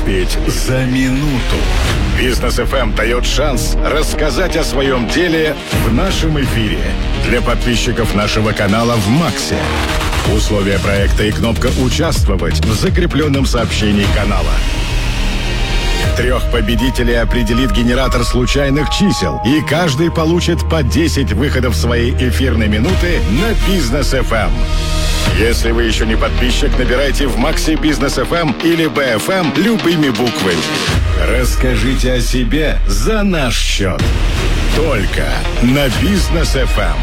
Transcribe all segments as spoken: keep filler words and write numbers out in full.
успеть за минуту. Бизнес эф эм дает шанс рассказать о своем деле в нашем эфире. Для подписчиков нашего канала в Максе. Условия проекта и кнопка «Участвовать» в закрепленном сообщении канала. Трех победителей определит генератор случайных чисел, и каждый получит по десять выходов своей эфирной минуты на Бизнес эф эм. Если вы еще не подписчик, набирайте в Максе Бизнес эф эм или би эф эм любыми буквами. Расскажите о себе за наш счет. Только на Бизнес эф эм.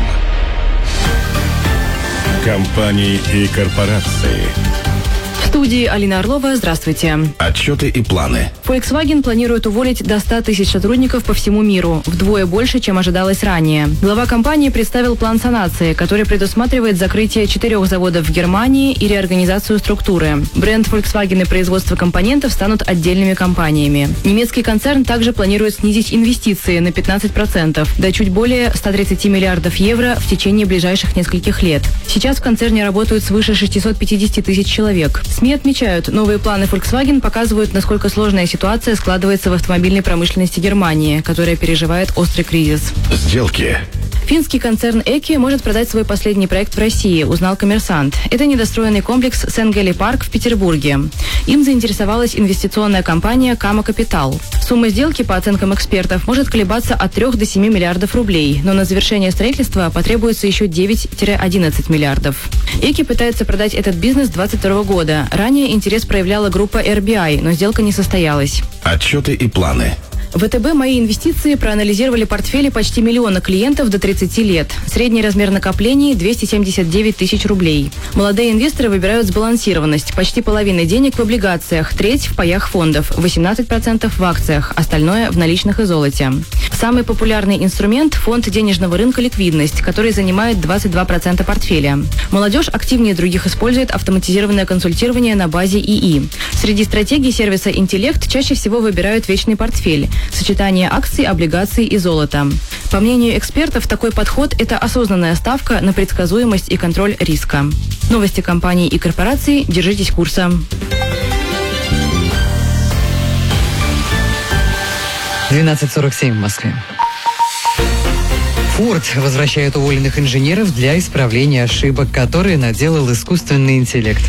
Компании и корпорации. В студии Алина Орлова. Здравствуйте. Отчеты и планы. Volkswagen планирует уволить до ста тысяч сотрудников по всему миру, вдвое больше, чем ожидалось ранее. Глава компании представил план санации, который предусматривает закрытие четырех заводов в Германии и реорганизацию структуры. Бренд Volkswagen и производство компонентов станут отдельными компаниями. Немецкий концерн также планирует снизить инвестиции на пятнадцать процентов, до чуть более ста тридцати миллиардов евро в течение ближайших нескольких лет. Сейчас в концерне работают свыше шестисот пятидесяти тысяч человек. СМИ отмечают, новые планы Volkswagen показывают, насколько сложная ситуация складывается в автомобильной промышленности Германии, которая переживает острый кризис. Сделки. Финский концерн Эки может продать свой последний проект в России, узнал «Коммерсант». Это недостроенный комплекс Сенгели Парк в Петербурге. Им заинтересовалась инвестиционная компания Кама Капитал. Сумма сделки, по оценкам экспертов, может колебаться от трёх до семи миллиардов рублей, но на завершение строительства потребуется еще девять-одиннадцать миллиардов. Эки пытается продать этот бизнес с двадцать второго года. Ранее интерес проявляла группа эр би ай, но сделка не состоялась. Отчеты и планы. ВТБ «Мои инвестиции» проанализировали портфели почти миллиона клиентов до тридцати лет. Средний размер накоплений – двести семьдесят девять тысяч рублей. Молодые инвесторы выбирают сбалансированность. Почти половина денег в облигациях, треть в паях фондов, восемнадцать процентов в акциях, остальное в наличных и золоте. Самый популярный инструмент – фонд денежного рынка «Ликвидность», который занимает двадцать два процента портфеля. Молодежь активнее других использует автоматизированное консультирование на базе ИИ. Среди стратегий сервиса «Интеллект» чаще всего выбирают вечный портфель – сочетание акций, облигаций и золота. По мнению экспертов, такой подход – это осознанная ставка на предсказуемость и контроль риска. Новости компаний и корпораций. Держитесь курса. двенадцать сорок семь в Москве. Форд возвращает уволенных инженеров для исправления ошибок, которые наделал искусственный интеллект.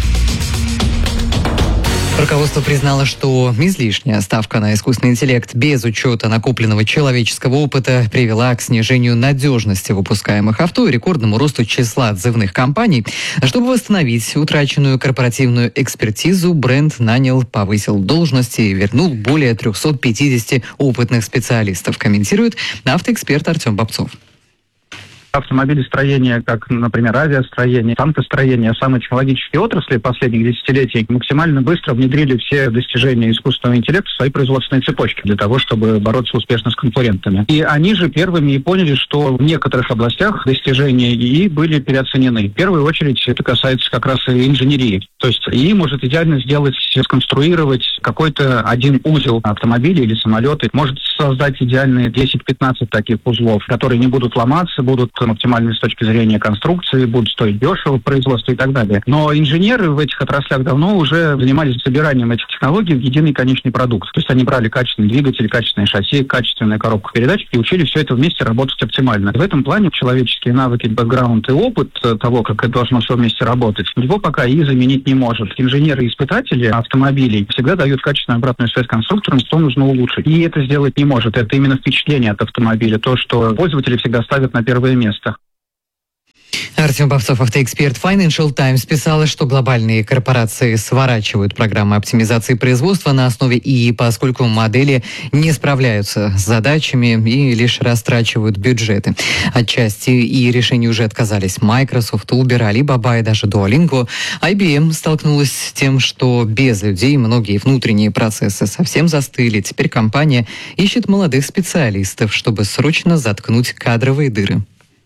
Руководство признало, что излишняя ставка на искусственный интеллект без учета накопленного человеческого опыта привела к снижению надежности выпускаемых авто и рекордному росту числа отзывных компаний. Чтобы восстановить утраченную корпоративную экспертизу, бренд нанял, повысил должности и вернул более трехсот пятидесяти опытных специалистов, комментирует автоэксперт Артем Бобцов. Автомобилестроение, как, например, авиастроение, танкостроение, самые технологические отрасли последних десятилетий максимально быстро внедрили все достижения искусственного интеллекта в свои производственные цепочки для того, чтобы бороться успешно с конкурентами. И они же первыми и поняли, что в некоторых областях достижения ИИ были переоценены. В первую очередь это касается как раз и инженерии. То есть ИИ может идеально сделать, сконструировать какой-то один узел автомобиля или самолета, может создать идеальные десять-пятнадцать таких узлов, которые не будут ломаться, будут оптимальны с точки зрения конструкции, будут стоить дешево в производстве и так далее. Но инженеры в этих отраслях давно уже занимались собиранием этих технологий в единый конечный продукт. То есть они брали качественный двигатель, качественное шасси, качественную коробку передач и учили все это вместе работать оптимально. В этом плане человеческие навыки, бэкграунд и опыт того, как это должно все вместе работать, его пока ИИ заменить не может. Инженеры и испытатели автомобилей всегда дают качественную обратную связь конструкторам, что нужно улучшить. И это сделать не может. Это именно впечатление от автомобиля, то, что пользователи всегда ставят на первое место. Артем Бобцов, автоэксперт. Financial Times писала, что глобальные корпорации сворачивают программы оптимизации производства на основе ИИ, поскольку модели не справляются с задачами и лишь растрачивают бюджеты. Отчасти и решения уже отказались Microsoft, Uber, Alibaba и даже Duolingo. ай би эм столкнулась с тем, что без людей многие внутренние процессы совсем застыли. Теперь компания ищет молодых специалистов, чтобы срочно заткнуть кадровые дыры.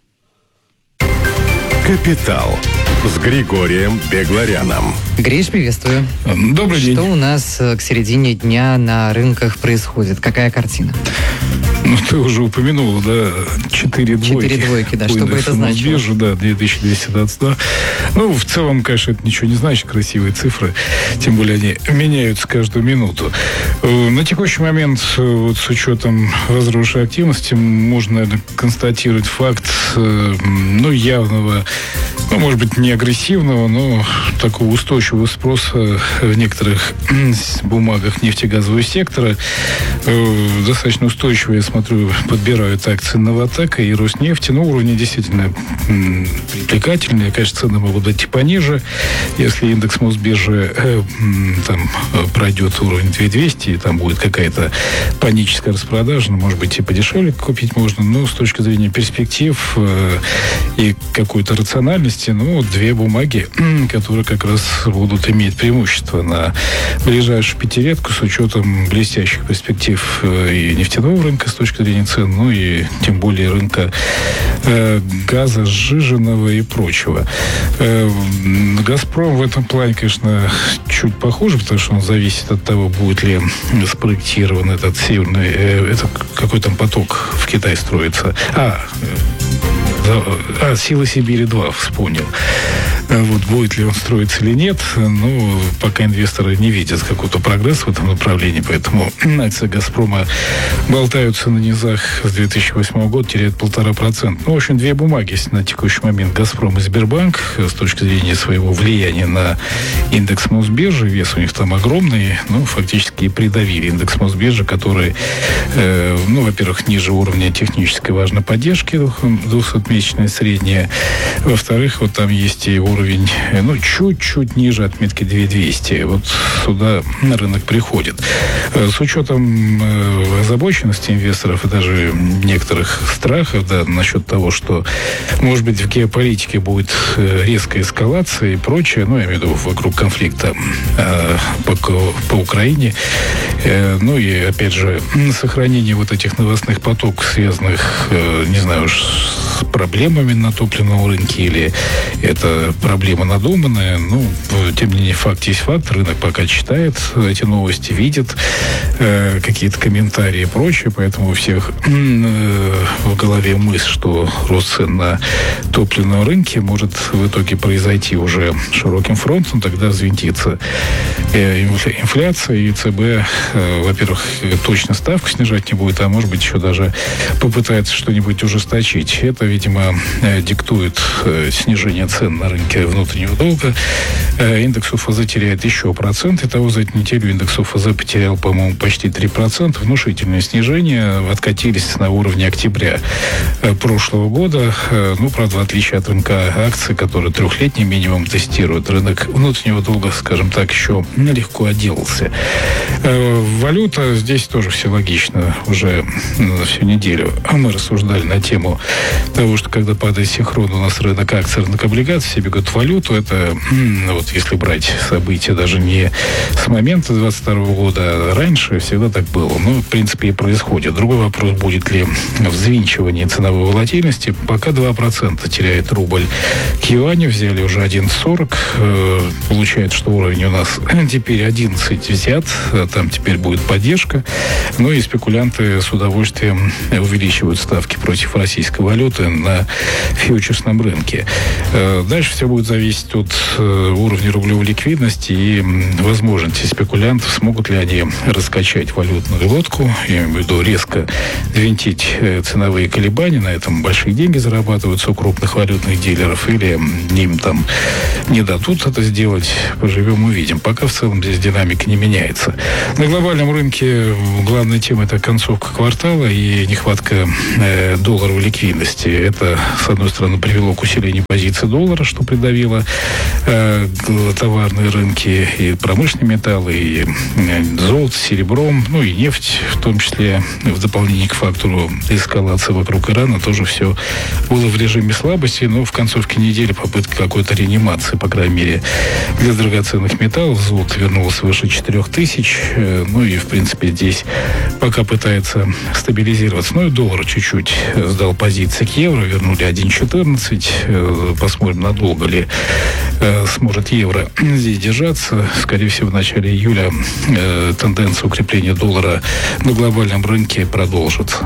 Капитал с Григорием Бегларяном. Гриш, приветствую. Добрый день. Что у нас к середине дня на рынках происходит? Какая картина? Ну, ты уже упомянул, да, четыре двойки. Четыре двойки, да, что бы это значило? Биржа, да, две тысячи двести двадцать два. Ну, в целом, конечно, это ничего не значит, красивые цифры, тем более они меняются каждую минуту. На текущий момент, вот с учетом возросшей активности, можно, наверное, констатировать факт, ну, явного, ну, может быть, не агрессивного, но такого устойчивого спроса в некоторых бумагах нефтегазового сектора. Достаточно устойчиво, я смотрю, подбирают акции Новатэка и Роснефти. Ну, уровни действительно м, привлекательные. Конечно, цены могут быть и пониже. Если индекс Мосбиржи э, м, там пройдет уровень две тысячи двести, и там будет какая-то паническая распродажа, ну, может быть, и подешевле купить можно. Но с точки зрения перспектив э, и какой-то рациональности, ну, две бумаги, которые как раз будут иметь преимущество на ближайшую пятилетку с учетом блестящих перспектив и нефтяного рынка с точки зрения цен, ну и тем более рынка э, газа сжиженного и прочего. Э, «Газпром» в этом плане, конечно, чуть похуже, потому что он зависит от того, будет ли спроектирован этот северный, э, это какой там поток в Китай строится. А, А, «Сила Сибири-два», вспомнил. Вот, будет ли он строиться или нет, ну, пока инвесторы не видят какого-то прогресса в этом направлении, поэтому акции «Газпрома» болтаются на низах с две тысячи восьмого года, теряют полтора процента. Ну, в общем, две бумаги есть на текущий момент: «Газпром» и «Сбербанк», с точки зрения своего влияния на индекс Мосбиржи. Вес у них там огромный, ну, фактически и придавили индекс Мосбиржи, который, э, ну, во-первых, ниже уровня технической важной поддержки, двухсотмесячная средняя. Во-вторых, вот там есть и уровень, ну, чуть-чуть ниже отметки две тысячи двести. Вот сюда рынок приходит. С учетом э, озабоченности инвесторов и даже некоторых страхов, да, насчет того, что, может быть, в геополитике будет э, резкая эскалация и прочее, ну, я имею в виду вокруг конфликта э, по, по Украине, э, ну, и, опять же, сохранение вот этих новостных потоков, связанных, э, не знаю уж, с проблемами на топливном рынке, или это проблема надуманная. Ну, тем не менее, факт есть факт. Рынок пока читает эти новости, видит э, какие-то комментарии и прочее, поэтому у всех э, в голове мысль, что рост цен на топливном рынке может в итоге произойти уже широким фронтом, тогда взвинтится э, инфляция, и ЦБ, э, во-первых, точно ставку снижать не будет, а может быть, еще даже попытается что-нибудь ужесточить. Это, видимо, диктует снижение цен на рынке внутреннего долга. Индекс УФЗ теряет еще процент. Итого за эту неделю индекс УФЗ потерял, по-моему, почти три процента. Внушительное снижение. Откатились на уровне октября прошлого года. Ну, правда, в отличие от рынка акций, который трехлетний минимум тестирует, рынок внутреннего долга, скажем так, еще легко отделался. Валюта, здесь тоже все логично. Уже всю неделю мы рассуждали на тему того, что когда падает синхрон, у нас рынок акций, рынок облигаций, все бегут в валюту. Это, вот если брать события даже не с момента двадцать второго года, а раньше, всегда так было. Ну, в принципе, и происходит. Другой вопрос, будет ли взвинчивание ценовой волатильности. Пока два процента теряет рубль к юаню, взяли уже одиннадцать сорок. Получается, что уровень у нас теперь одиннадцать взят, там теперь будет поддержка. Ну и спекулянты с удовольствием увеличивают ставки против российской валюты на фьючерсном рынке. Дальше все будет зависеть от уровня рублевой ликвидности и возможности спекулянтов, смогут ли они раскачать валютную лодку, я имею в виду резко винтить ценовые колебания, на этом большие деньги зарабатываются у крупных валютных дилеров, или им там не дадут это сделать. Поживем, увидим. Пока в целом здесь динамика не меняется. На глобальном рынке главная тема — это концовка квартала и нехватка э, долларовой ликвидности. Это, с одной стороны, привело к усилению позиции доллара, что придавило э, товарные рынки, и промышленные металлы, и э, золото, серебром, ну и нефть, в том числе, в дополнение к фактору эскалации вокруг Ирана, тоже все было в режиме слабости, но в концовке недели попытка какой-то реанимации, по крайней мере, для драгоценных металлов. Золото вернулось выше четырех тысяч, э, Ну и, в принципе, здесь пока пытается стабилизироваться. Ну и доллар чуть-чуть сдал позиции к евро, вернули один четырнадцать. Посмотрим, надолго ли сможет евро здесь держаться. Скорее всего, в начале июля тенденция укрепления доллара на глобальном рынке продолжится.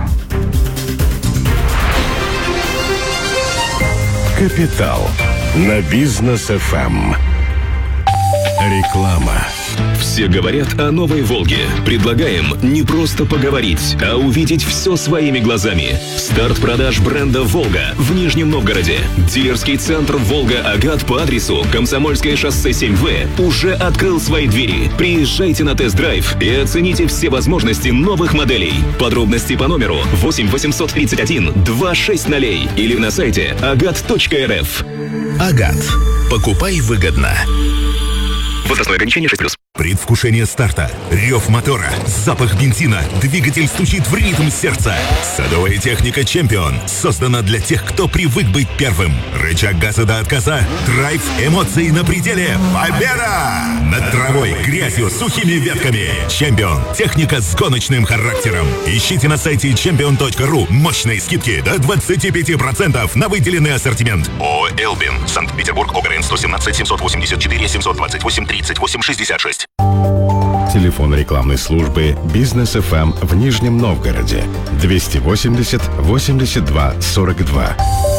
Капитал на Бизнес эф эм. Реклама. Все говорят о новой «Волге». Предлагаем не просто поговорить, а увидеть все своими глазами. Старт продаж бренда «Волга» в Нижнем Новгороде. Дилерский центр «Волга-Агат» по адресу Комсомольское шоссе семь вэ уже открыл свои двери. Приезжайте на тест-драйв и оцените все возможности новых моделей. Подробности по номеру восемь восемьсот тридцать один двести шесть нолей или на сайте агат точка эр эф. «Агат». Покупай выгодно. Возрастное ограничение шесть плюс. Предвкушение старта, рев мотора, запах бензина, двигатель стучит в ритм сердца. Садовая техника «Чемпион» создана для тех, кто привык быть первым. Рычаг газа до отказа, драйв, эмоции на пределе. Победа! Над травой, грязью, сухими ветками. «Чемпион» — техника с гоночным характером. Ищите на сайте чемпион точка ру мощные скидки до двадцать пять процентов на выделенный ассортимент. ООО «Элбин», Санкт-Петербург, ОГРН сто семнадцать семьсот восемьдесят четыре семьсот двадцать восемь тридцать восемь шестьдесят шесть. Телефон рекламной службы Бизнес эф эм в Нижнем Новгороде двести восемьдесят восемьдесят два сорок два.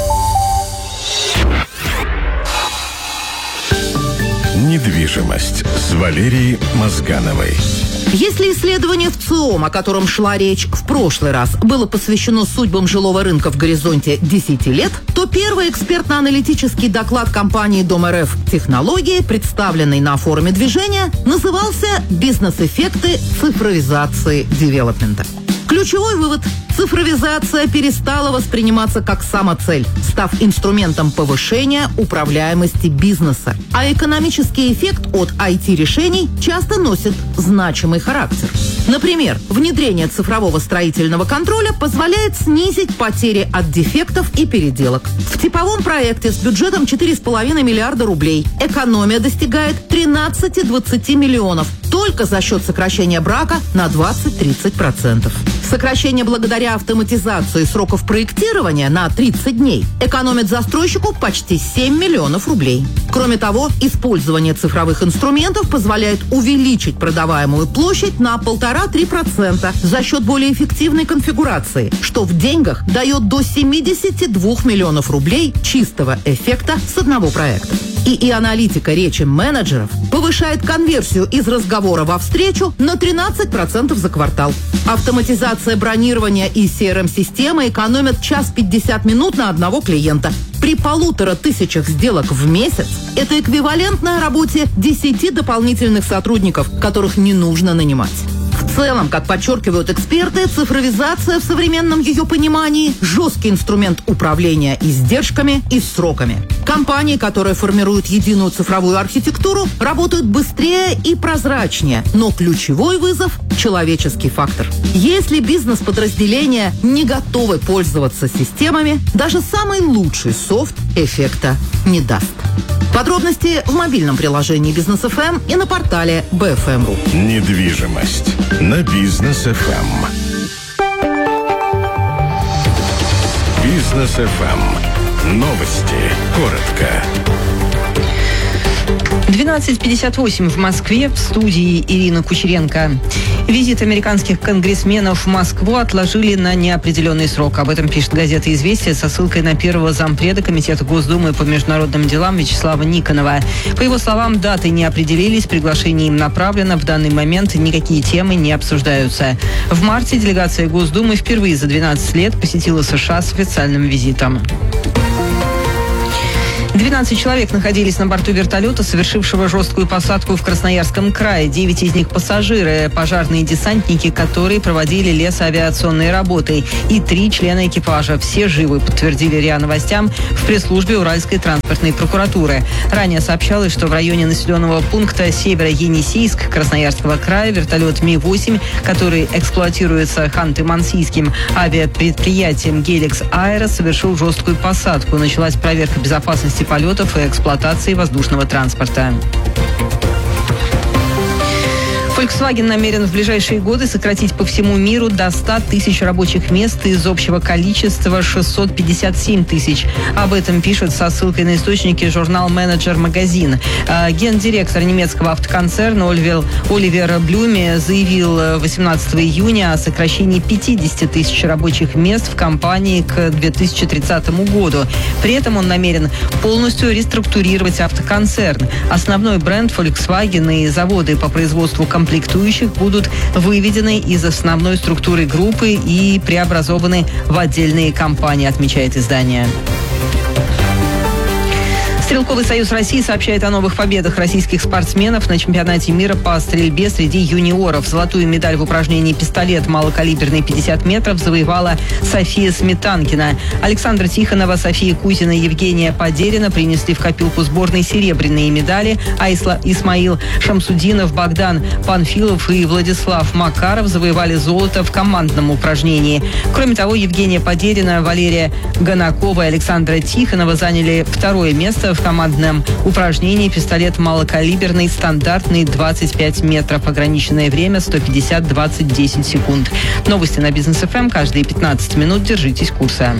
Недвижимость с Валерией Мозгановой. Если исследование в ЦИОМ, о котором шла речь в прошлый раз, было посвящено судьбам жилого рынка в горизонте десять лет, то первый экспертно-аналитический доклад компании Дом эр эф «Технологии», представленный на форуме движения, назывался «Бизнес-эффекты цифровизации девелопмента». Ключевой вывод – цифровизация перестала восприниматься как самоцель, став инструментом повышения управляемости бизнеса. А экономический эффект от ай ти-решений часто носит значимый характер. Например, внедрение цифрового строительного контроля позволяет снизить потери от дефектов и переделок. В типовом проекте с бюджетом четыре с половиной миллиарда рублей экономия достигает тринадцати-двадцати миллионов только за счет сокращения брака на двадцать-тридцать процентов. Сокращение благодаря автоматизации сроков проектирования на тридцать дней экономит застройщику почти семь миллионов рублей. Кроме того, использование цифровых инструментов позволяет увеличить продаваемую площадь на полтора-три процента за счет более эффективной конфигурации, что в деньгах дает до семидесяти двух миллионов рублей чистого эффекта с одного проекта. И, и аналитика речи менеджеров повышает конверсию из разговора во встречу на тринадцать процентов за квартал. Автоматизация бронирования и си эр эм-системы экономят час пятьдесят минут на одного клиента. При полутора тысячах сделок в месяц это эквивалентно работе десяти дополнительных сотрудников, которых не нужно нанимать. В целом, как подчеркивают эксперты, цифровизация в современном ее понимании – жесткий инструмент управления издержками и сроками. Компании, которые формируют единую цифровую архитектуру, работают быстрее и прозрачнее, но ключевой вызов – человеческий фактор. Если бизнес-подразделения не готовы пользоваться системами, даже самый лучший софт эффекта не даст. Подробности в мобильном приложении Бизнес эф эм и на портале би эф эм точка ру. Недвижимость на Бизнес эф эм. Бизнес эф эм. Новости. Коротко. двенадцать пятьдесят восемь в Москве, в студии Ирина Кучеренко. Визит американских конгрессменов в Москву отложили на неопределенный срок. Об этом пишет газета «Известия» со ссылкой на первого зампреда Комитета Госдумы по международным делам Вячеслава Никонова. По его словам, даты не определились, приглашение им направлено. В данный момент никакие темы не обсуждаются. В марте делегация Госдумы впервые за двенадцать лет посетила США с официальным визитом. двенадцать человек находились на борту вертолета, совершившего жесткую посадку в Красноярском крае. Девять из них пассажиры, пожарные десантники, которые проводили лесоавиационные работы. И три члена экипажа. Все живы, подтвердили РИА Новостям в пресс-службе Уральской транспортной прокуратуры. Ранее сообщалось, что в районе населенного пункта Северо-Енисейск Красноярского края вертолет Ми восемь, который эксплуатируется Ханты-Мансийским авиапредприятием «Геликс Аэро», совершил жесткую посадку. Началась проверка безопасности полетов и эксплуатации воздушного транспорта. Volkswagen намерен в ближайшие годы сократить по всему миру до ста тысяч рабочих мест из общего количества шестьсот пятьдесят семь тысяч. Об этом пишет со ссылкой на источники журнал «Менеджер Магазин». Гендиректор немецкого автоконцерна Оливер, Оливер Блюме заявил восемнадцатого июня о сокращении пятидесяти тысяч рабочих мест в компании к две тысячи тридцатому году. При этом он намерен полностью реструктурировать автоконцерн. Основной бренд Volkswagen и заводы по производству комплектующих будут выведены из основной структуры группы и преобразованы в отдельные компании, отмечает издание. Стрелковый союз России сообщает о новых победах российских спортсменов на чемпионате мира по стрельбе среди юниоров. Золотую медаль в упражнении «Пистолет» малокалиберный пятьдесят метров завоевала София Сметанкина. Александра Тихонова, София Кузина и Евгения Подерина принесли в копилку сборной серебряные медали, а Исла... Исмаил Шамсудинов, Богдан Панфилов и Владислав Макаров завоевали золото в командном упражнении. Кроме того, Евгения Подерина, Валерия Ганакова и Александра Тихонова заняли второе место в В командном упражнении «Пистолет» малокалиберный, стандартный, двадцать пять метров. Ограниченное время сто пятьдесят двадцать десять секунд. Новости на Бизнес эф эм каждые пятнадцать минут. Держитесь курса.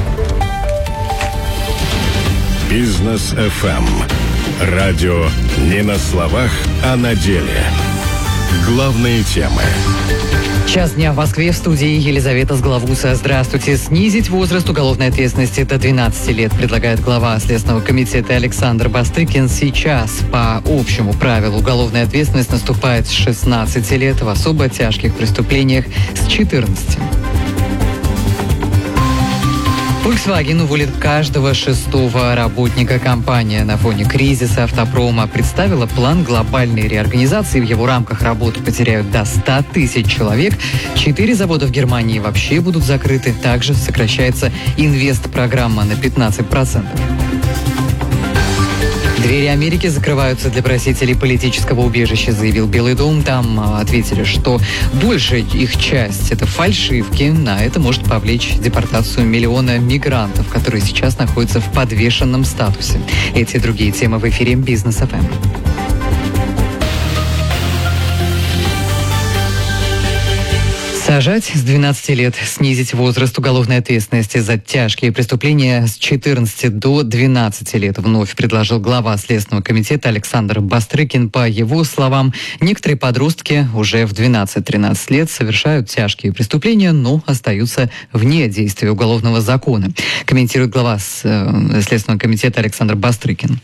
Бизнес эф эм. Радио не на словах, а на деле. Главные темы. Час дня в Москве, в студии Елизавета Сглавуса. Здравствуйте. Снизить возраст уголовной ответственности до двенадцати лет предлагает глава Следственного комитета Александр Бастрыкин. Сейчас по общему правилу уголовная ответственность наступает с шестнадцати лет, в особо тяжких преступлениях с четырнадцати. Volkswagen уволит каждого шестого работника. Компания на фоне кризиса автопрома представила план глобальной реорганизации. В его рамках работу потеряют до ста тысяч человек. Четыре завода в Германии вообще будут закрыты. Также сокращается инвест-программа на пятнадцать процентов. Двери Америки закрываются для просителей политического убежища, заявил Белый дом. Там ответили, что большая их часть – это фальшивки. На это может повлечь депортацию миллиона мигрантов, которые сейчас находятся в подвешенном статусе. Эти и другие темы в эфире Бизнес эф эм. Сажать с двенадцати лет, снизить возраст уголовной ответственности за тяжкие преступления с четырнадцати до двенадцати лет, вновь предложил глава Следственного комитета Александр Бастрыкин. По его словам, некоторые подростки уже в двенадцать-тринадцать лет совершают тяжкие преступления, но остаются вне действия уголовного закона. Комментирует глава Следственного комитета Александр Бастрыкин.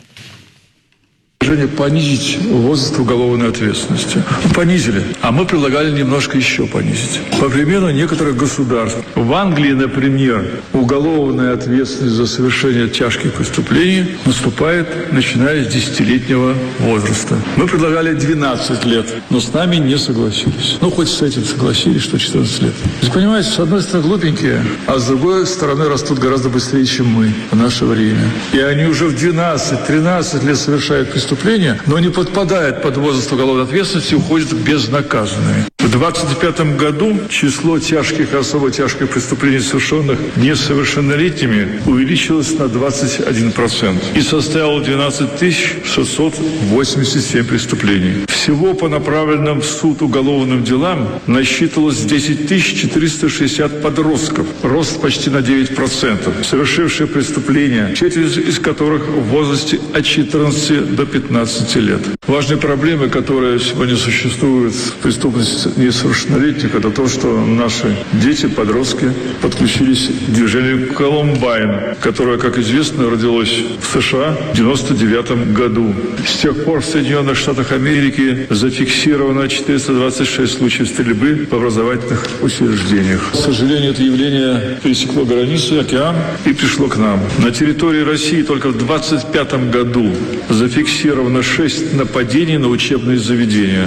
Понизить возраст уголовной ответственности. Понизили. А мы предлагали немножко еще понизить. По примеру некоторых государств. В Англии, например, уголовная ответственность за совершение тяжких преступлений наступает, начиная с десятилетнего возраста. Мы предлагали двенадцать лет, но с нами не согласились. Ну, хоть с этим согласились, что четырнадцать лет. Вы понимаете, с одной стороны глупенькие, а с другой стороны растут гораздо быстрее, чем мы в наше время. И они уже в двенадцать-тринадцать лет совершают преступления, но не подпадает под возраст уголовной ответственности и уходят безнаказанными. В двадцать пятом году число тяжких и особо тяжких преступлений, совершенных несовершеннолетними, увеличилось на двадцать один процент и составило двенадцать тысяч шестьсот восемьдесят семь преступлений. Всего по направленным в суд уголовным делам насчитывалось десять тысяч четыреста шестьдесят подростков, рост почти на девять процентов, совершившие преступления, четверть из которых в возрасте от четырнадцати до пятнадцати лет. Важные проблемы, которые сегодня существуют в преступности несовершеннолетних, это то, что наши дети, подростки подключились к движению Колумбайн, которое, как известно, родилось в США в девяносто девятом году. С тех пор в Соединенных Штатах Америки зафиксировано четыреста двадцать шесть случаев стрельбы в образовательных учреждениях. К сожалению, это явление пересекло границу, океан и пришло к нам. На территории России только в двадцать пятом году зафиксировано шесть нападений на учебные заведения.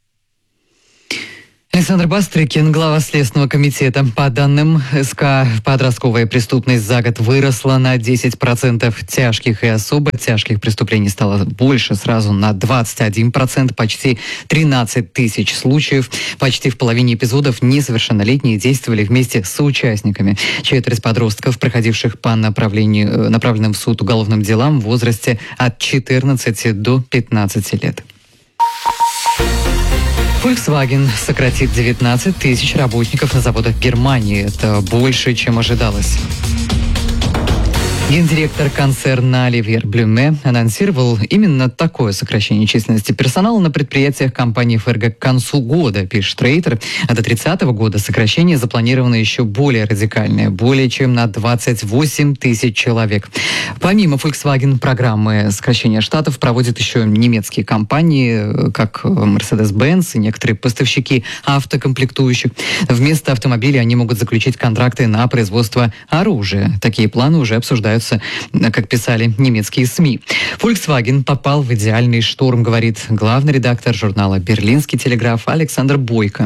Александр Бастрыкин, глава Следственного комитета. По данным эс ка, подростковая преступность за год выросла на десять процентов. Тяжких и особо тяжких преступлений стало больше, сразу на двадцать один процент, почти тринадцать тысяч случаев. Почти в половине эпизодов несовершеннолетние действовали вместе с соучастниками. Четверть подростков, проходивших по направлению, направленным в суд уголовным делам в возрасте от четырнадцати до пятнадцати лет. Volkswagen сократит девятнадцать тысяч работников на заводах Германии. Это больше, чем ожидалось. Гендиректор концерна Оливьер Блюме анонсировал именно такое сокращение численности персонала на предприятиях компании Ферго к концу года, пишет Рейтер. А до тридцатого года сокращение запланировано еще более радикальное, более чем на двадцать восемь тысяч человек. Помимо Volkswagen программы сокращения штатов проводят еще немецкие компании, как Mercedes-Benz и некоторые поставщики автокомплектующих. Вместо автомобилей они могут заключить контракты на производство оружия. Такие планы уже обсуждаются, как писали немецкие СМИ. Volkswagen попал в идеальный шторм, говорит главный редактор журнала «Берлинский телеграф» Александр Бойко.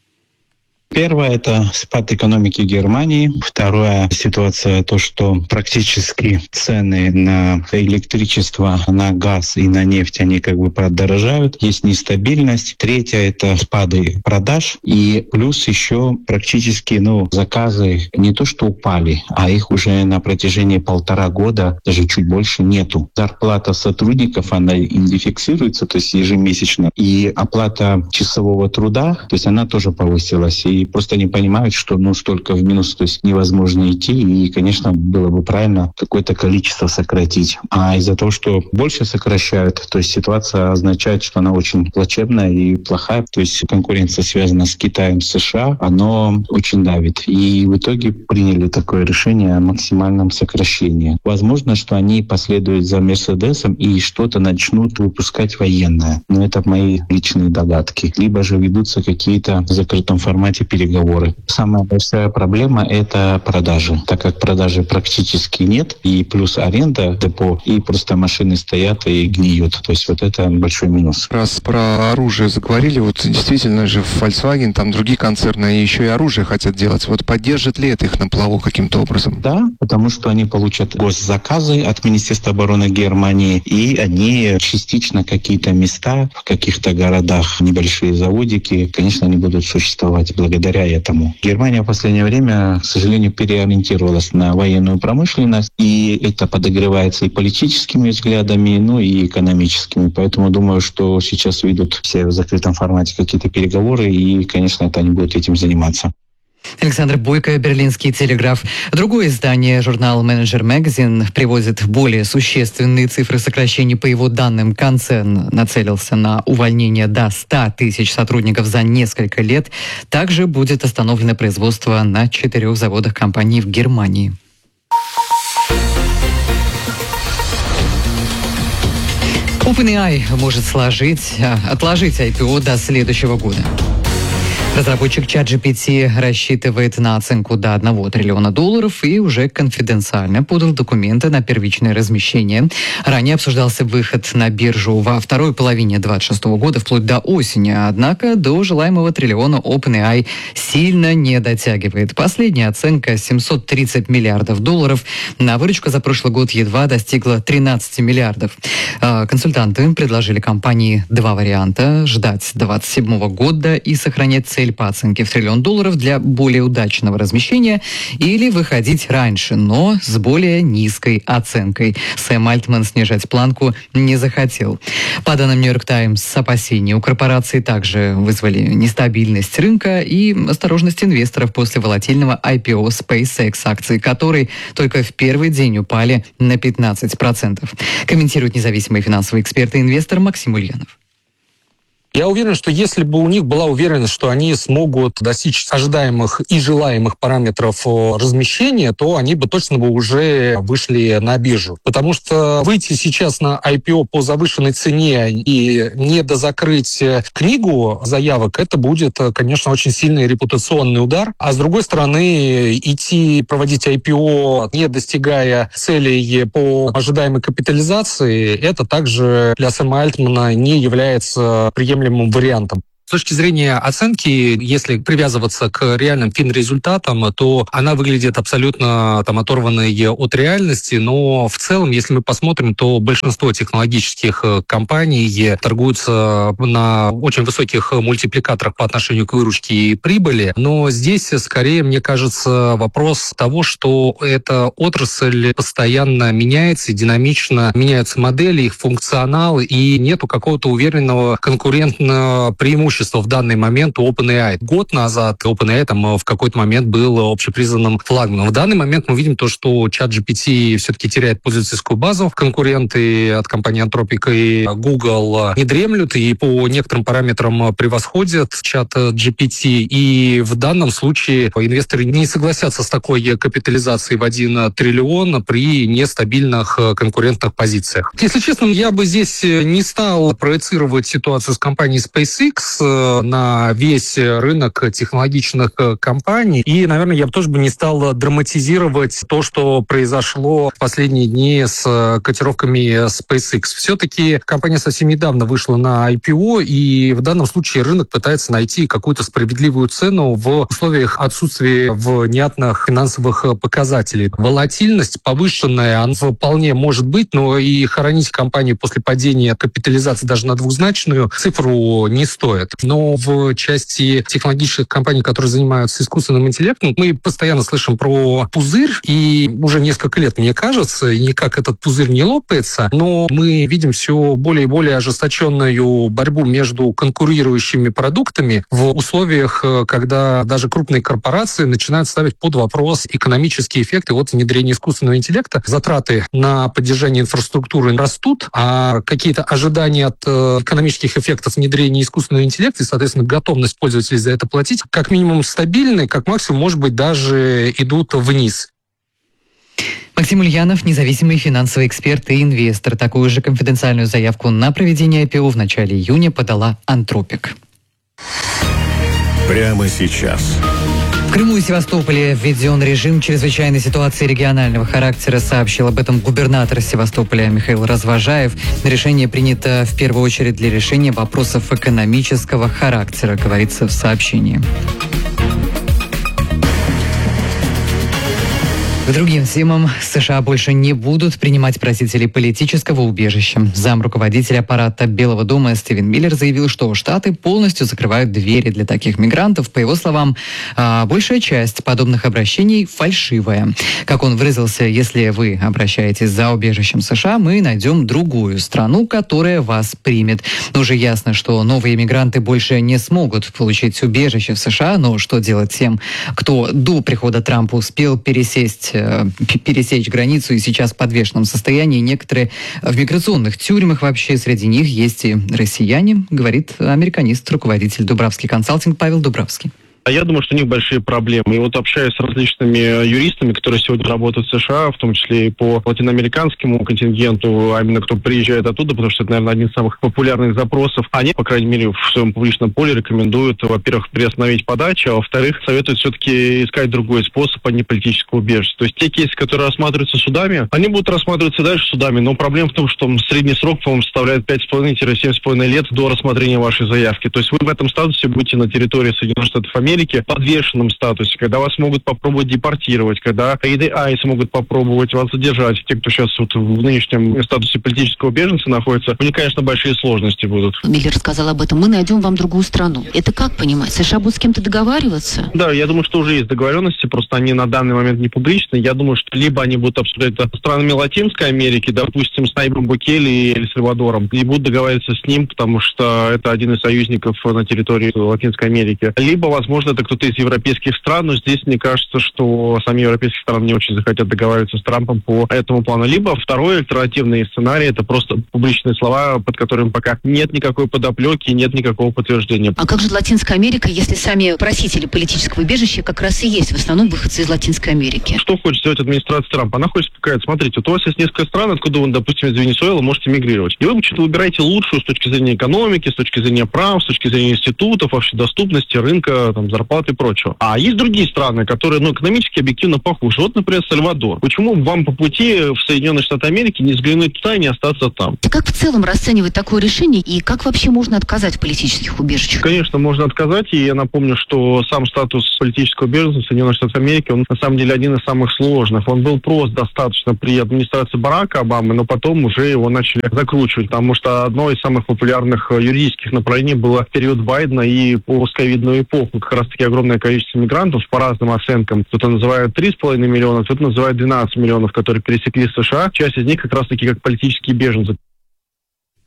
Первое – это спад экономики Германии. Второе – ситуация, то, что практически цены на электричество, на газ и на нефть, они как бы подорожают. Есть нестабильность. Третье – это спады продаж. И плюс еще практически ну, заказы не то что упали, а их уже на протяжении полтора года, даже чуть больше, нету. Зарплата сотрудников, она индексируется, то есть ежемесячно. И оплата часового труда, то есть она тоже повысилась. И И просто не понимают, что ну столько в минус, то есть невозможно идти. И, конечно, было бы правильно какое-то количество сократить. А из-за того, что больше сокращают, то есть ситуация означает, что она очень плачевная и плохая. То есть конкуренция связана с Китаем, США, оно очень давит. И в итоге приняли такое решение о максимальном сокращении. Возможно, что они последуют за Мерседесом и что-то начнут выпускать военное. Но это мои личные догадки. Либо же ведутся какие-то в закрытом формате переговоры. Самая большая проблема – это продажи, так как продажи практически нет, и плюс аренда депо, и просто машины стоят и гниют. То есть вот это большой минус. Раз про оружие заговорили, вот действительно же Volkswagen, там другие концерны еще и оружие хотят делать. Вот поддержит ли это их на плаву каким-то образом? Да, потому что они получат госзаказы от Министерства обороны Германии, и они частично какие-то места в каких-то городах, небольшие заводики, конечно, они будут существовать благодаря этому. Германия в последнее время, к сожалению, переориентировалась на военную промышленность, и это подогревается и политическими взглядами, ну и экономическими. Поэтому думаю, что сейчас ведут все в закрытом формате какие-то переговоры, и, конечно, это они будут этим заниматься. Александр Бойко, Берлинский телеграф. Другое издание, журнал Manager Magazine, приводит более существенные цифры сокращений. По его данным, концерн нацелился на увольнение до ста тысяч сотрудников за несколько лет. Также будет остановлено производство на четырех заводах компании в Германии. OpenAI может сложить, отложить ай пи о до следующего года. Разработчик ChatGPT рассчитывает на оценку до одного триллиона долларов и уже конфиденциально подал документы на первичное размещение. Ранее обсуждался выход на биржу во второй половине двадцать шестого года вплоть до осени, однако до желаемого триллиона OpenAI сильно не дотягивает. Последняя оценка семьсот тридцать миллиардов долларов. На выручку за прошлый год едва достигла тринадцати миллиардов. Консультанты предложили компании два варианта: ждать двадцать седьмого года и сохранять цель по оценке в триллион долларов для более удачного размещения, или выходить раньше, но с более низкой оценкой. Сэм Альтман снижать планку не захотел. По данным Нью-Йорк Таймс, опасения у корпорации также вызвали нестабильность рынка и осторожность инвесторов после волатильного ай пи о SpaceX, акции которой только в первый день упали на пятнадцать процентов. Комментирует независимый финансовый эксперт и инвестор Максим Ульянов. Я уверен, что если бы у них была уверенность, что они смогут достичь ожидаемых и желаемых параметров размещения, то они бы точно бы уже вышли на биржу. Потому что выйти сейчас на ай пи о по завышенной цене и не дозакрыть книгу заявок, это будет, конечно, очень сильный репутационный удар. А с другой стороны, идти проводить ай пи о, не достигая целей по ожидаемой капитализации, это также для Сэма Альтмана не является приемлемым вариантом. С точки зрения оценки, если привязываться к реальным финрезультатам, то она выглядит абсолютно там, оторванной от реальности, но в целом, если мы посмотрим, то большинство технологических компаний торгуются на очень высоких мультипликаторах по отношению к выручке и прибыли, но здесь скорее, мне кажется, вопрос того, что эта отрасль постоянно меняется, динамично меняются модели, их функционал, и нету какого-то уверенного конкурентного преимущества преимущество в данный момент у OpenAI. Год назад OpenAI там в какой-то момент был общепризнанным флагманом. В данный момент мы видим то, что ChatGPT все-таки теряет пользовательскую базу. Конкуренты от компании Anthropic и Google не дремлют и по некоторым параметрам превосходят ChatGPT. И в данном случае инвесторы не согласятся с такой капитализацией в один триллион при нестабильных конкурентных позициях. Если честно, я бы здесь не стал проецировать ситуацию с компанией SpaceX на весь рынок технологичных компаний. И, наверное, я бы тоже бы не стал драматизировать то, что произошло в последние дни с котировками SpaceX. Все-таки компания совсем недавно вышла на ай пи о, и в данном случае рынок пытается найти какую-то справедливую цену в условиях отсутствия внятных финансовых показателей. Волатильность повышенная, она вполне может быть, но и хоронить компанию после падения капитализации даже на двузначную цифру не стоит. Но в части технологических компаний, которые занимаются искусственным интеллектом, мы постоянно слышим про пузырь, и уже несколько лет, мне кажется, никак этот пузырь не лопается, но мы видим все более и более ожесточенную борьбу между конкурирующими продуктами в условиях, когда даже крупные корпорации начинают ставить под вопрос экономические эффекты от внедрения искусственного интеллекта. Затраты на поддержание инфраструктуры растут, а какие-то ожидания от экономических эффектов внедрения искусственного интеллекта и, соответственно, готовность пользователей за это платить, как минимум стабильны, как максимум, может быть, даже идут вниз. Максим Ульянов, независимый финансовый эксперт и инвестор. Такую же конфиденциальную заявку на проведение ай пи о в начале июня подала Anthropic. Прямо сейчас. В Крыму и Севастополе введен режим чрезвычайной ситуации регионального характера, сообщил об этом губернатор Севастополя Михаил Разважаев. Решение принято в первую очередь для решения вопросов экономического характера, говорится в сообщении. К другим темам. США больше не будут принимать просителей политического убежища. Замруководитель аппарата Белого дома Стивен Миллер заявил, что Штаты полностью закрывают двери для таких мигрантов. По его словам, большая часть подобных обращений фальшивая. Как он выразился, если вы обращаетесь за убежищем США, мы найдем другую страну, которая вас примет. Но уже ясно, что новые мигранты больше не смогут получить убежище в США, но что делать тем, кто до прихода Трампа успел пересесть пересечь границу и сейчас в подвешенном состоянии. Некоторые в миграционных тюрьмах, вообще среди них есть и россияне, говорит американист, руководитель Дубравский консалтинг Павел Дубравский. Я думаю, что у них большие проблемы. И вот общаясь с различными юристами, которые сегодня работают в США, в том числе и по латиноамериканскому контингенту, а именно кто приезжает оттуда, потому что это, наверное, один из самых популярных запросов, они, по крайней мере, в своем публичном поле рекомендуют, во-первых, приостановить подачу, а во-вторых, советуют все-таки искать другой способ, а не политического убежища. То есть те кейсы, которые рассматриваются судами, они будут рассматриваться дальше судами, но проблема в том, что средний срок, по-моему, составляет пять с половиной - семь с половиной лет до рассмотрения вашей заявки. То есть вы в этом статусе будете на территории Соединенных Штатов Америки в подвешенном статусе, когда вас могут попробовать депортировать, когда эй ди ай могут попробовать вас задержать. Те, кто сейчас вот в нынешнем статусе политического беженца находится, у них, конечно, большие сложности будут. Миллер сказал об этом. Мы найдем вам другую страну. Это как понимать? США будут с кем-то договариваться? Да, я думаю, что уже есть договоренности, просто они на данный момент не публичны. Я думаю, что либо они будут обсуждать это с странами Латинской Америки, допустим, с Найбом Букеле и Эль Сальвадором, и будут договариваться с ним, потому что это один из союзников на территории Латинской Америки. Либо, возможно, это кто-то из европейских стран, но здесь мне кажется, что сами европейские страны не очень захотят договариваться с Трампом по этому плану. Либо второй альтернативный сценарий — это просто публичные слова, под которыми пока нет никакой подоплеки, нет никакого подтверждения. А как же Латинская Америка, если сами просители политического убежища как раз и есть в основном выходцы из Латинской Америки? Что хочет сделать администрация Трампа? Она хочет сказать: смотрите, вот у вас есть несколько стран, откуда вы, допустим, из Венесуэлы можете мигрировать. И вы что-то выбираете лучшую с точки зрения экономики, с точки зрения прав, с точки зрения институтов, вообще доступности, рынка, там, зарплаты и прочего. А есть другие страны, которые, ну, экономически объективно похуже. Вот, например, Сальвадор. Почему вам по пути в Соединенные Штаты Америки не взглянуть туда и не остаться там? Как в целом расценивать такое решение и как вообще можно отказать в политических убежищах? Конечно, можно отказать, и я напомню, что сам статус политического беженца в Соединенных Штатах Америки, он на самом деле один из самых сложных. Он был прост достаточно при администрации Барака Обамы, но потом уже его начали закручивать, потому что одно из самых популярных юридических направлений было в период Байдена и постковидную эпоху. Как раз таки огромное количество мигрантов по разным оценкам. Кто-то называет три с половиной миллиона, кто-то называет двенадцать миллионов, которые пересекли США. Часть из них как раз таки как политические беженцы.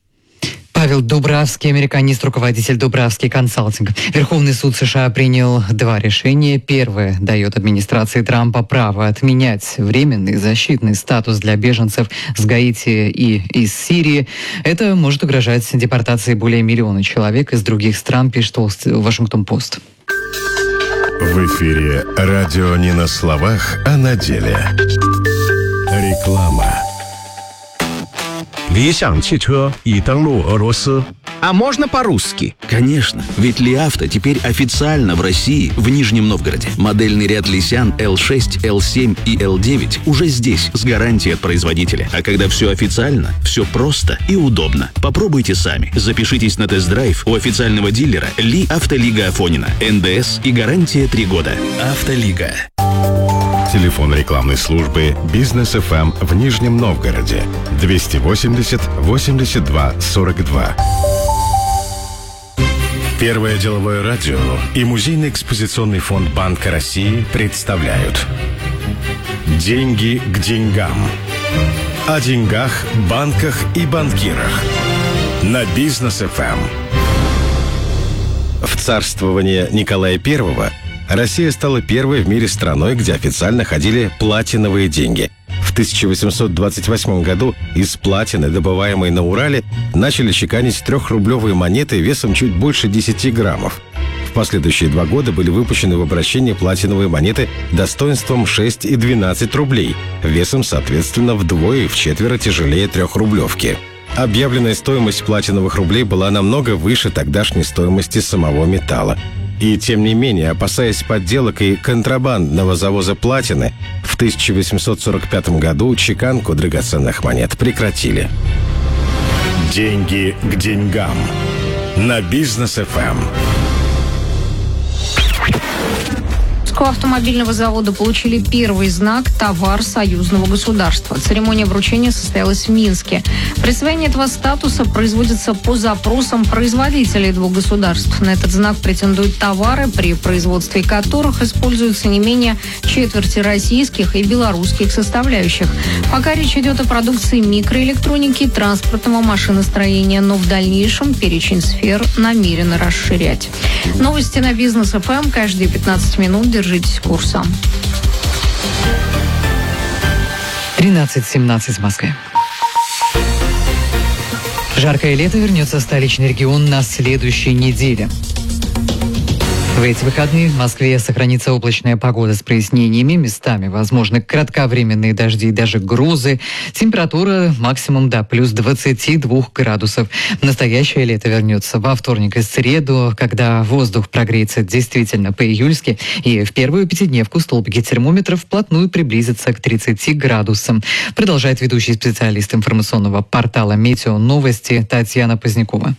Павел Дубравский, американист, руководитель Дубравский консалтинг. Верховный суд США принял два решения. Первое дает администрации Трампа право отменять временный защитный статус для беженцев с Гаити и из Сирии. Это может угрожать депортации более миллиона человек из других стран, пишет Вашингтон-Пост. В эфире радио не на словах, а на деле. Реклама. 理想汽车已登陆俄罗斯。 А можно по-русски? Конечно, ведь Ли Авто теперь официально в России, в Нижнем Новгороде. Модельный ряд Лисян эл шесть, эл семь и эл девять уже здесь, с гарантией от производителя. А когда все официально, все просто и удобно. Попробуйте сами. Запишитесь на тест-драйв у официального дилера Ли Автолига Афонина. эн дэ эс и гарантия три года. Автолига. Телефон рекламной службы «Бизнес эф эм» в Нижнем Новгороде двести восемьдесят восемьдесят два сорок два. Первое деловое радио и музейный экспозиционный фонд Банка России представляют «Деньги к деньгам». О деньгах, банках и банкирах. На Бизнес эф эм. В царствование Николая Первого Россия стала первой в мире страной, где официально ходили платиновые деньги. В тысяча восемьсот двадцать восьмом году из платины, добываемой на Урале, начали чеканить трехрублевые монеты весом чуть больше десяти граммов. В последующие два года были выпущены в обращение платиновые монеты достоинством шесть и двенадцать рублей, весом, соответственно, вдвое и вчетверо тяжелее трехрублевки. Объявленная стоимость платиновых рублей была намного выше тогдашней стоимости самого металла. И, тем не менее, опасаясь подделок и контрабандного завоза платины, в тысяча восемьсот сорок пятом году чеканку драгоценных монет прекратили. Деньги к деньгам. На Бизнес эф эм. Автомобильного завода получили первый знак «Товар союзного государства». Церемония вручения состоялась в Минске. Присвоение этого статуса производится по запросам производителей двух государств. На этот знак претендуют товары, при производстве которых используются не менее четверти российских и белорусских составляющих. Пока речь идет о продукции микроэлектроники, транспортного машиностроения, но в дальнейшем перечень сфер намерены расширять. Новости на Бизнес эф эм каждые пятнадцать минут. Держите курса. тринадцать семнадцать в Москве. Жаркое лето вернется в столичный регион на следующей неделе. В эти выходные в Москве сохранится облачная погода с прояснениями. Местами возможны кратковременные дожди и даже грозы. Температура максимум до плюс двадцати двух градусов. Настоящее лето вернется во вторник и среду, когда воздух прогреется действительно по-июльски. И в первую пятидневку столбики термометров вплотную приблизятся к тридцати градусам. Продолжает ведущий специалист информационного портала «Метео Новости» Татьяна Позднякова.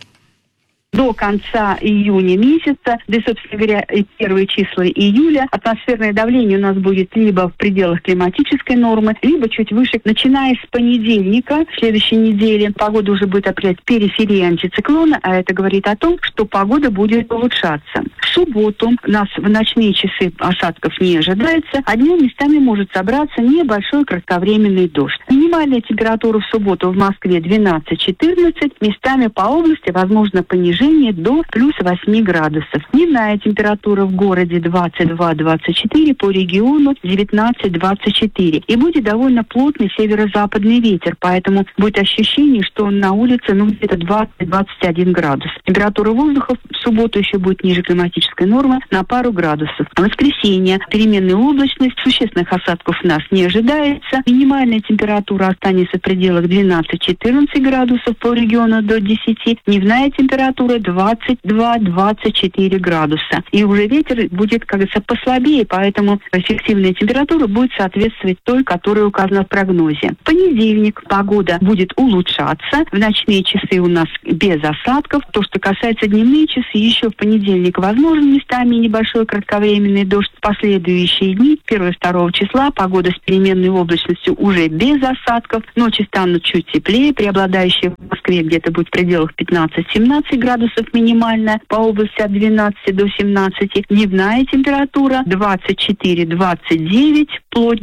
До конца июня месяца, да и, собственно говоря, и первые числа июля, атмосферное давление у нас будет либо в пределах климатической нормы, либо чуть выше. Начиная с понедельника, в следующей неделе, погода уже будет определять периферии антициклона, а это говорит о том, что погода будет улучшаться. В субботу у нас в ночные часы осадков не ожидается, а днем местами может собраться небольшой кратковременный дождь. Минимальная температура в субботу в Москве двенадцать-четырнадцать, местами по области возможно понижение до плюс восьми градусов. Дневная температура в городе двадцать два - двадцать четыре, по региону девятнадцать - двадцать четыре. И будет довольно плотный северо-западный ветер, поэтому будет ощущение, что на улице ну, где-то двадцать - двадцать один градус. Температура воздуха в субботу еще будет ниже климатической нормы на пару градусов. В воскресенье переменная облачность, существенных осадков у нас не ожидается. Минимальная температура останется в пределах двенадцать - четырнадцать градусов, по региону до десяти. Дневная температура двадцать два - двадцать четыре градуса. И уже ветер будет, как говорится, послабее, поэтому эффективная температура будет соответствовать той, которая указана в прогнозе. В понедельник погода будет улучшаться. В ночные часы у нас без осадков. То, что касается дневных часы, еще в понедельник возможен местами небольшой кратковременный дождь. В последующие дни, первого-второго числа, погода с переменной облачностью уже без осадков. Ночи станут чуть теплее. Преобладающая в Москве где-то будет в пределах пятнадцать-семнадцать градусов минимальная, по области от двенадцати до семнадцати. Дневная температура двадцать четыре - двадцать девять, вплоть до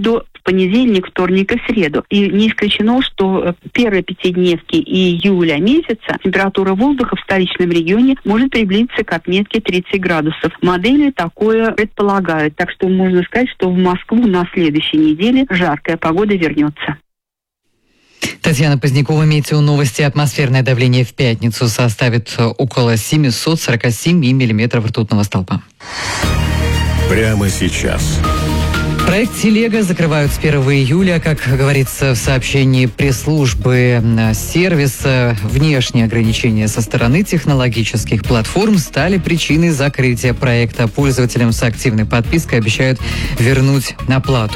в понедельник, вторник и среду. И не исключено, что первые пятидневки июля месяца температура воздуха в столичном регионе может приблизиться к отметке тридцать градусов. Модели такое предполагают. Так что можно сказать, что в Москву на следующей неделе жаркая погода вернется. Татьяна Позднякова, Метеоновости. Атмосферное давление в пятницу составит около семьсот сорок семь миллиметров ртутного столба. Прямо сейчас. Проект «Телега» закрывают с первого июля. Как говорится в сообщении пресс-службы сервиса, внешние ограничения со стороны технологических платформ стали причиной закрытия проекта. Пользователям с активной подпиской обещают вернуть оплату.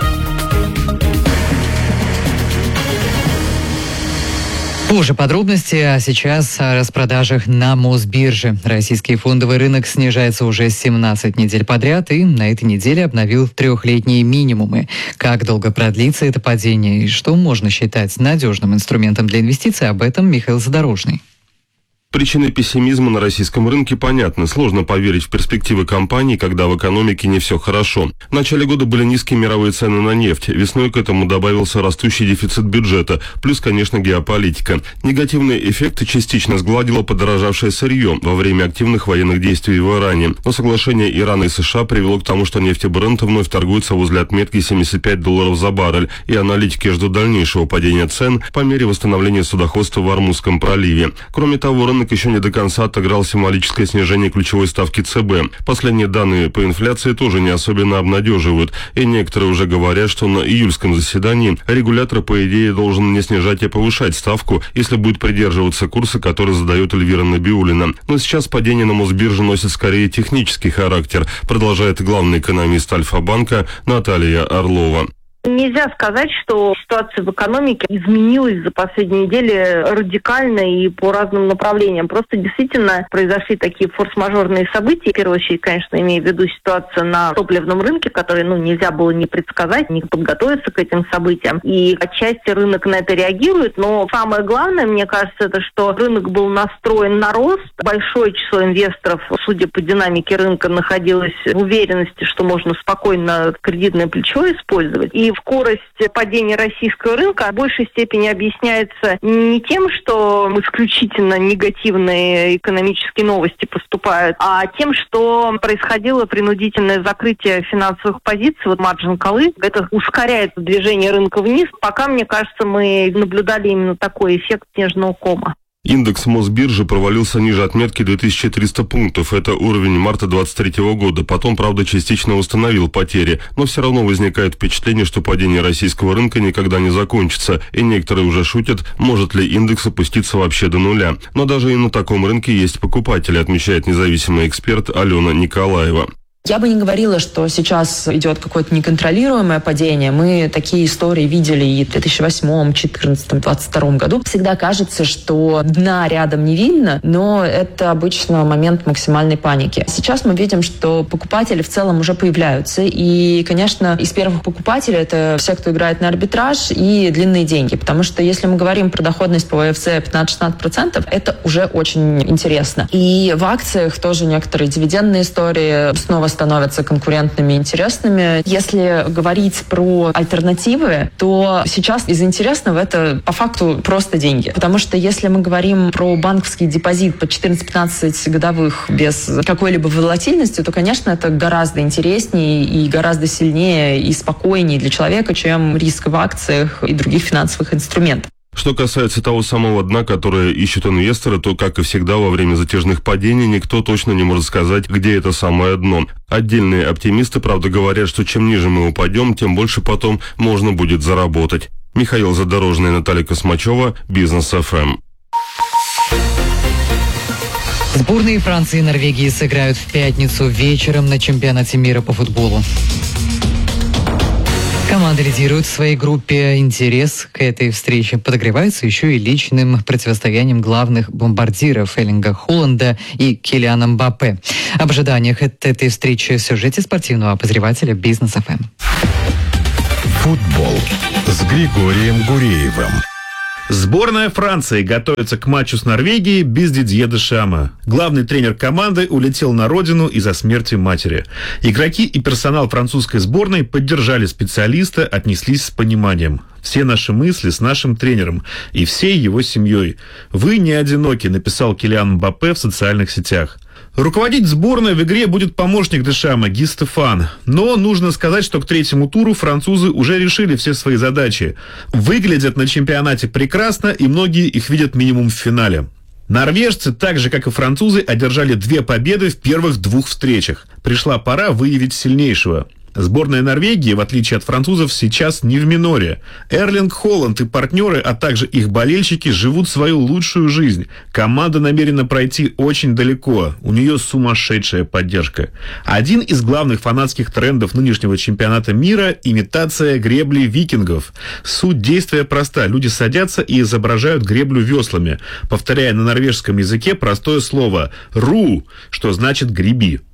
Позже подробности, а сейчас о распродажах на Мосбирже. Российский фондовый рынок снижается уже семнадцать недель подряд и на этой неделе обновил трехлетние минимумы. Как долго продлится это падение и что можно считать надежным инструментом для инвестиций, об этом Михаил Задорожный. Причины пессимизма на российском рынке понятны. Сложно поверить в перспективы компаний, когда в экономике не все хорошо. В начале года были низкие мировые цены на нефть. Весной к этому добавился растущий дефицит бюджета. Плюс, конечно, геополитика. Негативные эффекты частично сгладило подорожавшее сырье во время активных военных действий в Иране. Но соглашение Ирана и США привело к тому, что нефть Брент вновь торгуется возле отметки семьдесят пять долларов за баррель. И аналитики ждут дальнейшего падения цен по мере восстановления судоходства в Ормузском проливе. Кроме того, рынок еще не до конца отыграл символическое снижение ключевой ставки ЦБ. Последние данные по инфляции тоже не особенно обнадеживают, и некоторые уже говорят, что на июльском заседании регулятор, по идее, должен не снижать, а повышать ставку, если будет придерживаться курса, который задает Эльвира Набиуллина. Но сейчас падение на Мосбирже носит скорее технический характер, продолжает главный экономист Альфа-банка Наталья Орлова. Нельзя сказать, что ситуация в экономике изменилась за последние недели радикально и по разным направлениям. Просто действительно произошли такие форс-мажорные события. В первую очередь, конечно, имею в виду ситуацию на топливном рынке, который, ну, нельзя было не предсказать, не подготовиться к этим событиям. И отчасти рынок на это реагирует. Но самое главное, мне кажется, это что рынок был настроен на рост. Большое число инвесторов, судя по динамике рынка, находилось в уверенности, что можно спокойно кредитное плечо использовать. И скорость падения российского рынка в большей степени объясняется не тем, что исключительно негативные экономические новости поступают, а тем, что происходило принудительное закрытие финансовых позиций, вот маржин коллы. Это ускоряет движение рынка вниз. Пока, мне кажется, мы наблюдали именно такой эффект снежного кома. Индекс Мосбиржи провалился ниже отметки две тысячи триста пунктов. Это уровень марта двадцать третьего года. Потом, правда, частично установил потери. Но все равно возникает впечатление, что падение российского рынка никогда не закончится. И некоторые уже шутят, может ли индекс опуститься вообще до нуля. Но даже и на таком рынке есть покупатели, отмечает независимый эксперт Алена Николаева. Я бы не говорила, что сейчас идет какое-то неконтролируемое падение. Мы такие истории видели и в две тысячи восьмом, две тысячи четырнадцатом, две тысячи двадцать втором году. Всегда кажется, что дна рядом не видно, но это обычно момент максимальной паники. Сейчас мы видим, что покупатели в целом уже появляются. И, конечно, из первых покупателей это все, кто играет на арбитраж и длинные деньги. Потому что если мы говорим про доходность по ВФЦ пятнадцать-шестнадцать процентов, это уже очень интересно. И в акциях тоже некоторые дивидендные истории снова становятся конкурентными и интересными. Если говорить про альтернативы, то сейчас из интересного это по факту просто деньги. Потому что если мы говорим про банковский депозит по четырнадцать-пятнадцать годовых без какой-либо волатильности, то, конечно, это гораздо интереснее и гораздо сильнее и спокойнее для человека, чем риск в акциях и других финансовых инструментах. Что касается того самого дна, которое ищут инвесторы, то, как и всегда, во время затяжных падений никто точно не может сказать, где это самое дно. Отдельные оптимисты, правда, говорят, что чем ниже мы упадем, тем больше потом можно будет заработать. Михаил Задорожный, Наталья Космачева, Бизнес эф эм. Сборные Франции и Норвегии сыграют в пятницу вечером на чемпионате мира по футболу. Команды лидируют в своей группе. Интерес к этой встрече подогревается еще и личным противостоянием главных бомбардиров Эллинга Холланда и Килиана Мбаппе. Об ожиданиях от этой встречи в сюжете спортивного обозревателя Бизнес эф эм. Футбол с Григорием Гуреевым. Сборная Франции готовится к матчу с Норвегией без Дидье Дешама. Главный тренер команды улетел на родину из-за смерти матери. Игроки и персонал французской сборной поддержали специалиста, отнеслись с пониманием. Все наши мысли с нашим тренером и всей его семьей. Вы не одиноки, написал Килиан Мбаппе в социальных сетях. Руководить сборной в игре будет помощник Дешама Ги Стефан. Но нужно сказать, что к третьему туру французы уже решили все свои задачи. Выглядят на чемпионате прекрасно, и многие их видят минимум в финале. Норвежцы, так же как и французы, одержали две победы в первых двух встречах. Пришла пора выявить сильнейшего. Сборная Норвегии, в отличие от французов, сейчас не в миноре. Эрлинг Холланд и партнеры, а также их болельщики, живут свою лучшую жизнь. Команда намерена пройти очень далеко. У нее сумасшедшая поддержка. Один из главных фанатских трендов нынешнего чемпионата мира – имитация гребли викингов. Суть действия проста. Люди садятся и изображают греблю веслами, повторяя на норвежском языке простое слово «ру», что значит «греби».